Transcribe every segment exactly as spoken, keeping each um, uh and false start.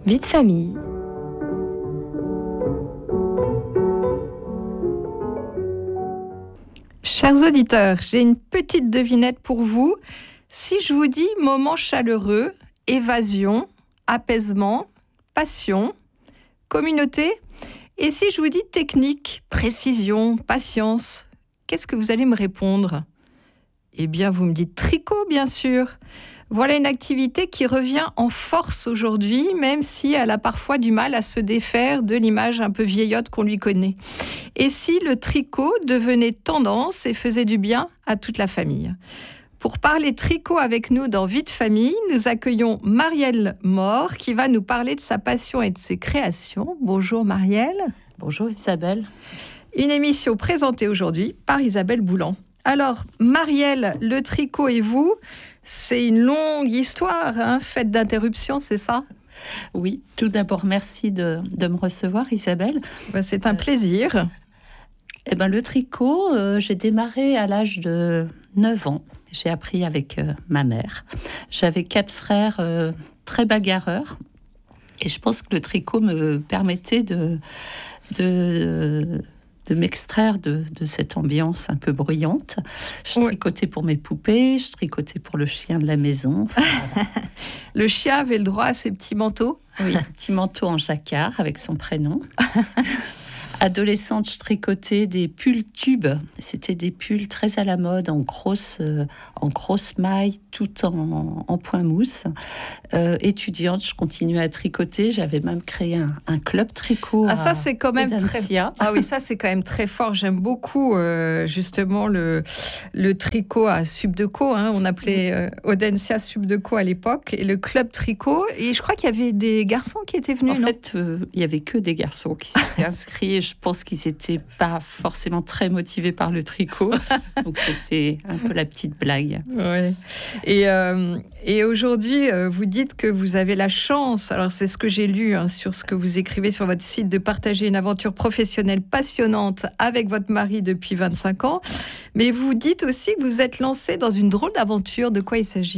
Vie de famille. Chers auditeurs, j'ai une petite devinette pour vous. Si je vous dis moment chaleureux, évasion, apaisement, passion, communauté, et si je vous dis technique, précision, patience, qu'est-ce que vous allez me répondre ? Eh bien, vous me dites tricot, bien sûr. Voilà une activité qui revient en force aujourd'hui, même si elle a parfois du mal à se défaire de l'image un peu vieillotte qu'on lui connaît. Et si le tricot devenait tendance et faisait du bien à toute la famille ? Pour parler tricot avec nous dans Vie de famille, nous accueillons Marielle Mort qui va nous parler de sa passion et de ses créations. Bonjour Marielle. Bonjour Isabelle. Une émission présentée aujourd'hui par Isabelle Boulan. Alors, Marielle, le tricot et vous, c'est une longue histoire, hein, faite d'interruptions, c'est ça ? Oui, tout d'abord, merci de, de me recevoir, Isabelle. Ben, c'est un plaisir. Euh, eh ben, le tricot, euh, j'ai démarré à l'âge de neuf ans. J'ai appris avec euh, ma mère. J'avais quatre frères euh, très bagarreurs. Et je pense que le tricot me permettait de... de de m'extraire de, de cette ambiance un peu bruyante. Je oui. tricotais pour mes poupées, je tricotais pour le chien de la maison. Enfin, voilà. Le chien avait le droit à ses petits manteaux ? Oui, un petit manteau en jacquard avec son prénom. Adolescente, je tricotais des pulls tubes. C'était des pulls très à la mode, en grosse, euh, en grosse maille, tout en, en point mousse. Euh, étudiante, je continuais à tricoter. J'avais même créé un, un club tricot. Ah, ça, c'est quand même Audencia. très... Ah oui, ça, c'est quand même très fort. J'aime beaucoup, euh, justement, le, le tricot à Subdeco. Hein. On appelait euh, Audencia Subdeco à l'époque. Et le club tricot. Et je crois qu'il y avait des garçons qui étaient venus, En non ? fait, euh, il n'y avait que des garçons qui s'étaient inscrits. Je pense qu'ils n'étaient pas forcément très motivés par le tricot. Donc, c'était un peu la petite blague. Oui. Et, euh, et aujourd'hui, euh, vous dites que vous avez la chance, alors c'est ce que j'ai lu hein, sur ce que vous écrivez sur votre site, de partager une aventure professionnelle passionnante avec votre mari depuis vingt-cinq ans. Mais vous dites aussi que vous vous êtes lancé dans une drôle d'aventure. De quoi il s'agit ?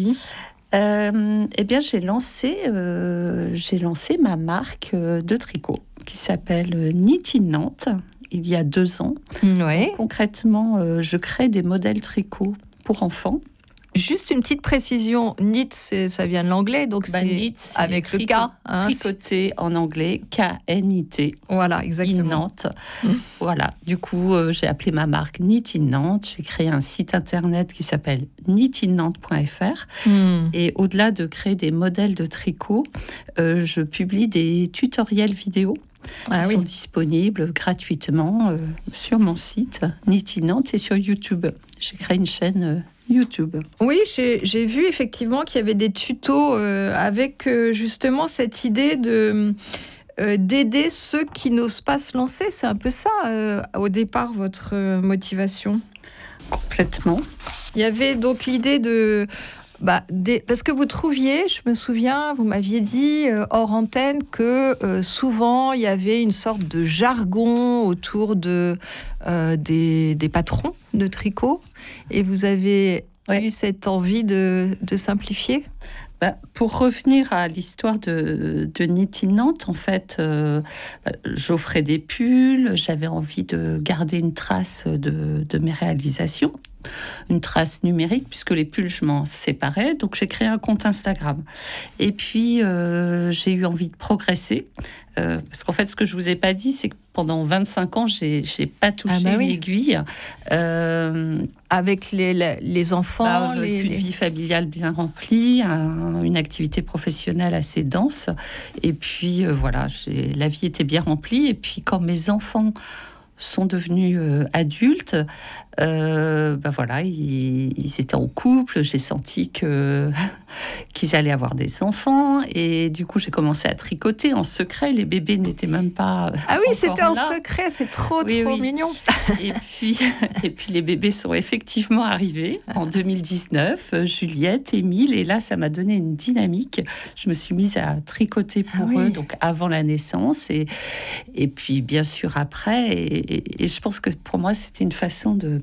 Euh, eh bien, j'ai lancé, euh, j'ai lancé ma marque de tricot qui s'appelle Knit in Nantes il y a deux ans. Oui. Concrètement, euh, je crée des modèles tricot pour enfants. Juste une petite précision, knit, c'est, ça vient de l'anglais, donc bah, c'est, knit, c'est avec le K. Hein, tricoté en anglais, K N I T. Voilà, exactement. In Nantes. Mmh. Voilà. Du coup, euh, j'ai appelé ma marque Knit in Nantes. J'ai créé un site internet qui s'appelle knit in nantes point f r. Mmh. Et au-delà de créer des modèles de tricot, euh, je publie des tutoriels vidéo Ah, qui oui. sont disponibles gratuitement euh, sur mon site Knit in Nantes et sur YouTube. J'ai créé une chaîne euh, YouTube. Oui, j'ai, j'ai vu effectivement qu'il y avait des tutos euh, avec euh, justement cette idée de, euh, d'aider ceux qui n'osent pas se lancer. C'est un peu ça, euh, au départ, votre euh, motivation. Complètement. Il y avait donc l'idée de... Bah, des, parce que vous trouviez, je me souviens, vous m'aviez dit euh, hors antenne que euh, souvent il y avait une sorte de jargon autour de, euh, des, des patrons de tricot, et vous avez ouais. eu cette envie de, de simplifier. Bah, pour revenir à l'histoire de, de Knit in Nantes, en fait, euh, j'offrais des pulls, j'avais envie de garder une trace de, de mes réalisations, une trace numérique, puisque les pulls, je m'en séparais. Donc, j'ai créé un compte Instagram. Et puis, euh, j'ai eu envie de progresser. Euh, parce qu'en fait, ce que je ne vous ai pas dit, c'est que pendant vingt-cinq ans, je n'ai pas touché ah bah oui. une aiguille. Euh, Avec les, les enfants, bah, les, une les... vie familiale bien remplie, un, une activité professionnelle assez dense. Et puis, euh, voilà, j'ai, la vie était bien remplie. Et puis, quand mes enfants sont devenus euh, adultes, euh, ben voilà, ils, ils étaient en couple. J'ai senti que qu'ils allaient avoir des enfants, et du coup, j'ai commencé à tricoter en secret. Les bébés n'étaient même pas. Ah oui, c'était en là. secret. C'est trop, oui, trop oui. mignon. Et puis, et puis, les bébés sont effectivement arrivés en deux mille dix-neuf. Juliette, Émile, et là, ça m'a donné une dynamique. Je me suis mise à tricoter pour ah oui. eux, donc avant la naissance, et et puis bien sûr après. Et, et, et je pense que pour moi, c'était une façon de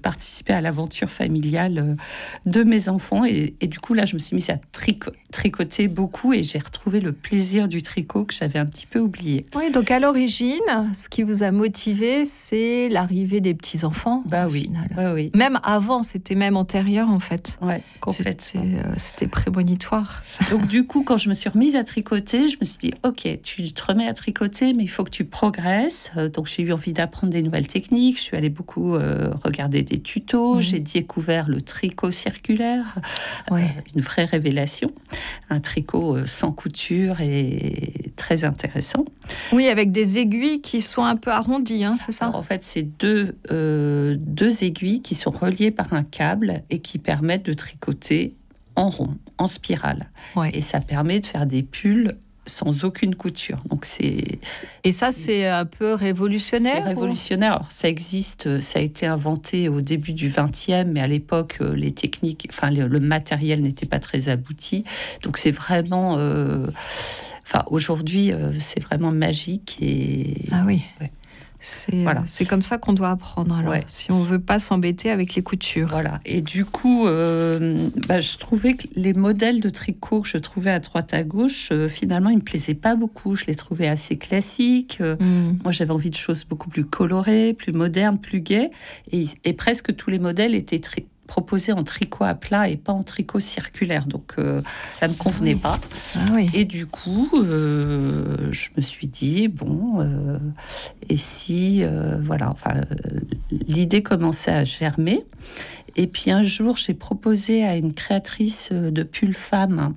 participé à l'aventure familiale de mes enfants. Et, et du coup, là, je me suis mise à trico- tricoter beaucoup et j'ai retrouvé le plaisir du tricot que j'avais un petit peu oublié. Oui, donc à l'origine, ce qui vous a motivé, c'est l'arrivée des petits-enfants. Bah oui, ouais, oui. Même avant, c'était même antérieur en fait. Ouais, complètement. C'était, euh, c'était prémonitoire. Donc du coup, quand je me suis remise à tricoter, je me suis dit, ok, tu te remets à tricoter, mais il faut que tu progresses. Euh, donc j'ai eu envie d'apprendre des nouvelles techniques. Je suis allée beaucoup euh, regarder des tutos. Mmh. J'ai découvert le tricot circulaire, ouais. euh, une vraie révélation. Un tricot euh, sans couture et très intéressant. Oui, avec des aiguilles qui sont un peu arrondies, hein, c'est ça? Alors, en fait, c'est deux, euh, deux aiguilles qui sont reliées par un câble et qui permettent de tricoter en rond, en spirale. Ouais. Et ça permet de faire des pulls sans aucune couture. Donc c'est et ça c'est un peu révolutionnaire. C'est révolutionnaire. Alors, ça existe, ça a été inventé au début du vingtième, mais à l'époque les techniques, enfin le, le matériel n'était pas très abouti. Donc c'est vraiment, euh, enfin aujourd'hui euh, c'est vraiment magique et ah oui. Ouais. C'est, voilà. c'est comme ça qu'on doit apprendre, alors, ouais. si on ne veut pas s'embêter avec les coutures. Voilà. Et du coup, euh, bah, je trouvais que les modèles de tricot que je trouvais à droite à gauche, euh, finalement, ils ne me plaisaient pas beaucoup. Je les trouvais assez classiques. Euh, mm. Moi, j'avais envie de choses beaucoup plus colorées, plus modernes, plus gaies. Et, et presque tous les modèles étaient tri- proposé en tricot à plat et pas en tricot circulaire, donc euh, ça ne me convenait ah oui. pas. Ah oui. Et du coup, euh, je me suis dit bon, euh, et si, euh, voilà, enfin, euh, l'idée commençait à germer. Et puis un jour, j'ai proposé à une créatrice de pull femme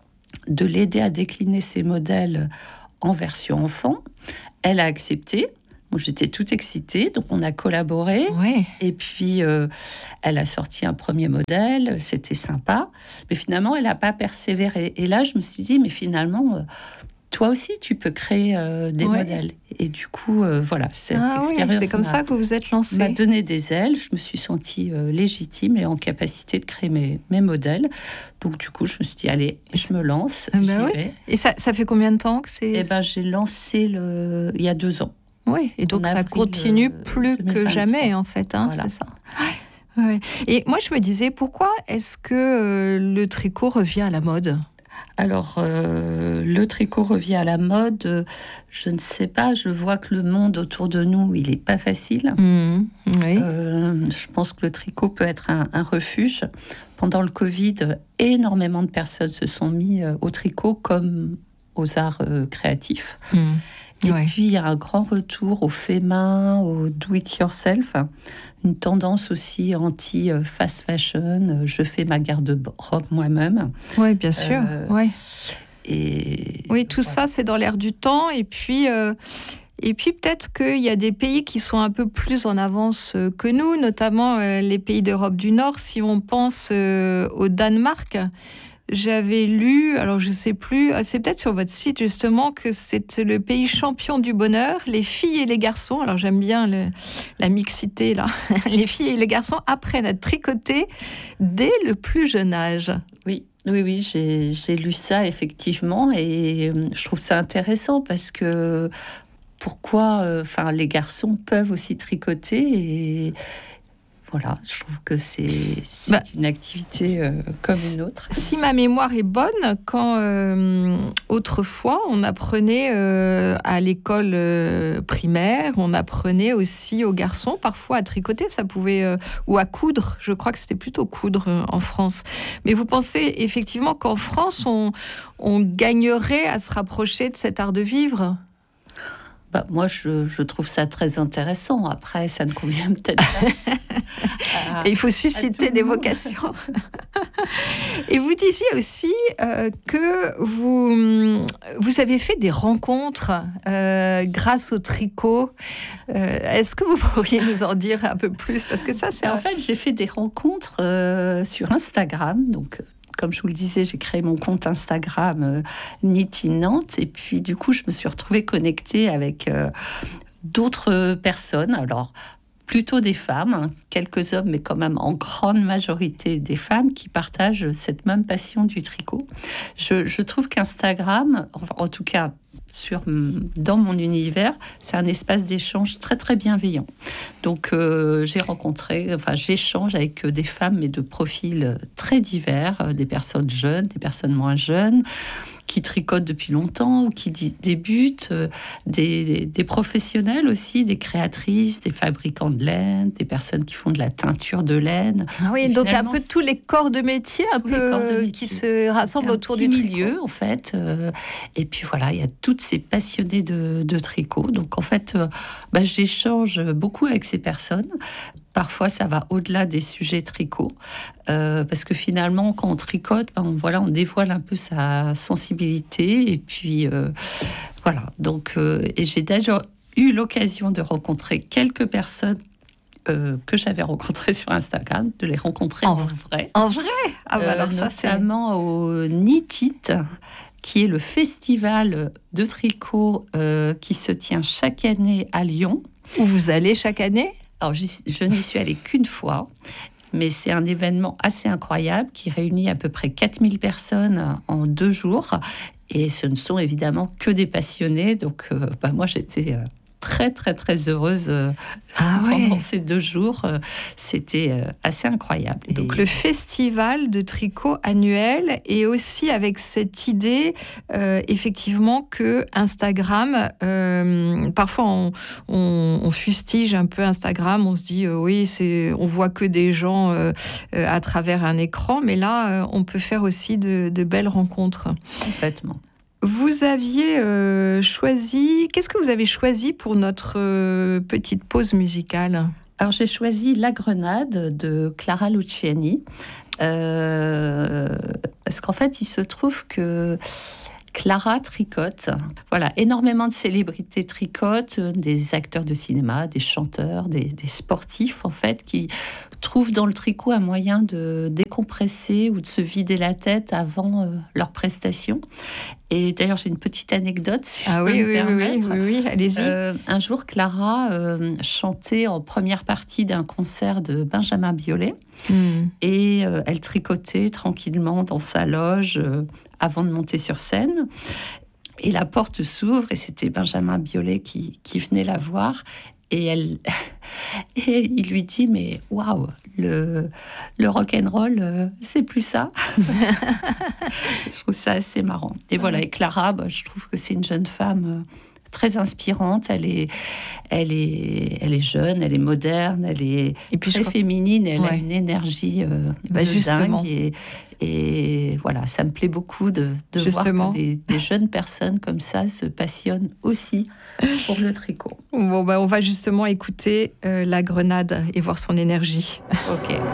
de l'aider à décliner ses modèles en version enfant. Elle a accepté. Bon, j'étais toute excitée, donc on a collaboré. Ouais. Et puis, euh, elle a sorti un premier modèle, c'était sympa. Mais finalement, elle n'a pas persévéré. Et là, je me suis dit, mais finalement, euh, toi aussi, tu peux créer euh, des ouais. modèles. Et du coup, euh, voilà, cette ah expérience oui, c'est comme ça que vous vous êtes lancée. M'a donné des ailes. Je me suis sentie euh, légitime et en capacité de créer mes, mes modèles. Donc, du coup, je me suis dit, allez, je me lance. Ah bah oui. Et ça, ça fait combien de temps que c'est... Eh ben, j'ai lancé le... il y a deux ans. Oui, et donc ça continue euh, plus deux mille vingt-trois. Que jamais, en fait, hein, voilà. C'est ça. Ouais. Ouais. Et moi, je me disais, pourquoi est-ce que euh, le tricot revient à la mode ? Alors, euh, le tricot revient à la mode, euh, je ne sais pas, je vois que le monde autour de nous, il n'est pas facile. Mmh, oui. euh, je pense que le tricot peut être un, un refuge. Pendant le Covid, énormément de personnes se sont mis euh, au tricot comme aux arts euh, créatifs. Mmh. Et ouais. puis, il y a un grand retour au fait main, au do-it-yourself, une tendance aussi anti-fast fashion. Je fais ma garde-robe moi-même. Oui, bien sûr. Euh, ouais. Et oui, tout voilà. Ça, c'est dans l'air du temps. Et puis, euh, et puis peut-être qu'il y a des pays qui sont un peu plus en avance que nous, notamment euh, les pays d'Europe du Nord. Si on pense euh, au Danemark, j'avais lu, alors je ne sais plus, c'est peut-être sur votre site justement, que c'est le pays champion du bonheur, les filles et les garçons, alors j'aime bien le, la mixité là, les filles et les garçons apprennent à tricoter dès le plus jeune âge. Oui. Oui, oui, j'ai, j'ai lu ça effectivement et je trouve ça intéressant parce que pourquoi, enfin, euh, les garçons peuvent aussi tricoter et voilà, je trouve que c'est, c'est bah, une activité euh, comme une autre. Si ma mémoire est bonne, quand euh, autrefois on apprenait euh, à l'école euh, primaire, on apprenait aussi aux garçons parfois à tricoter, ça pouvait euh, ou à coudre. Je crois que c'était plutôt coudre euh, en France. Mais vous pensez effectivement qu'en France on, on gagnerait à se rapprocher de cet art de vivre ? Bah, moi, je, je trouve ça très intéressant. Après, ça ne convient peut-être pas. à, Il faut susciter des vocations. Et vous disiez aussi euh, que vous, vous avez fait des rencontres euh, grâce au tricot. Euh, est-ce que vous pourriez nous en dire un peu plus ? Parce que ça, c'est en un... fait, j'ai fait des rencontres euh, sur Instagram, donc. Comme je vous le disais, j'ai créé mon compte Instagram euh, Knit in Nantes et puis du coup, je me suis retrouvée connectée avec euh, d'autres personnes. Alors, plutôt des femmes, hein, quelques hommes, mais quand même en grande majorité des femmes qui partagent cette même passion du tricot. Je, je trouve qu'Instagram, enfin, en tout cas sur, dans mon univers, c'est un espace d'échange très très bienveillant. Donc euh, j'ai rencontré, enfin j'échange avec des femmes mais de profils très divers, des personnes jeunes, des personnes moins jeunes, qui tricotent depuis longtemps ou qui débutent, euh, des, des professionnels aussi, des créatrices, des fabricants de laine, des personnes qui font de la teinture de laine. Ah oui, donc un peu tous les corps de métier, un peu de métier. Qui se rassemblent autour du tricot. Milieu, en fait. Euh, et puis voilà, il y a toutes ces passionnés de, de tricot. Donc en fait, euh, bah, j'échange beaucoup avec ces personnes. Parfois, ça va au-delà des sujets tricot, euh, parce que finalement, quand on tricote, ben, on, voilà, on dévoile un peu sa sensibilité. Et puis, euh, voilà. Donc, euh, et j'ai déjà eu l'occasion de rencontrer quelques personnes euh, que j'avais rencontrées sur Instagram, de les rencontrer en, en vrai. En vrai ah bah alors euh, ça, notamment c'est... au Knit It, qui est le festival de tricot euh, qui se tient chaque année à Lyon. Où vous allez chaque année ? Alors, je n'y suis allée qu'une fois, mais c'est un événement assez incroyable qui réunit à peu près quatre mille personnes en deux jours. Et ce ne sont évidemment que des passionnés. Donc, euh, bah, moi, j'étais... Euh, très, très, très heureuse euh, ah ouais. pendant ces deux jours. Euh, c'était euh, assez incroyable. Donc, et... le festival de tricot annuel, et aussi avec cette idée, euh, effectivement, que Instagram, euh, parfois, on, on, on fustige un peu Instagram, on se dit, euh, oui, c'est, on voit que des gens euh, euh, à travers un écran, mais là, euh, on peut faire aussi de, de belles rencontres. Complètement. Vous aviez euh, choisi... Qu'est-ce que vous avez choisi pour notre euh, petite pause musicale ? Alors, j'ai choisi La Grenade de Clara Luciani. Euh, parce qu'en fait, il se trouve que Clara tricote. Voilà, énormément de célébrités tricotent, des acteurs de cinéma, des chanteurs, des, des sportifs, en fait, qui trouvent dans le tricot un moyen de décompresser ou de se vider la tête avant euh, leur prestation. Et d'ailleurs, j'ai une petite anecdote, si ah je oui, peux oui, me permettre. Oui, oui, oui, allez-y. Euh, un jour, Clara euh, chantait en première partie d'un concert de Benjamin Biolay. Mm. Et euh, elle tricotait tranquillement dans sa loge euh, avant de monter sur scène. Et la porte s'ouvre et c'était Benjamin Biolay qui, qui venait la voir. Et, elle, et il lui dit, mais waouh, le, le rock'n'roll, euh, c'est plus ça. Je trouve ça assez marrant. Et voilà, et Clara, bah, je trouve que c'est une jeune femme euh, très inspirante. Elle est, elle, est, elle est jeune, elle est moderne, elle est et puis, très crois... féminine, elle ouais. a une énergie euh, bah, de justement. dingue. Et, et voilà, ça me plaît beaucoup de, de voir que des, des jeunes personnes comme ça se passionnent aussi pour le tricot. Bon, bah, on va justement écouter euh, La Grenade et voir son énergie. Ok.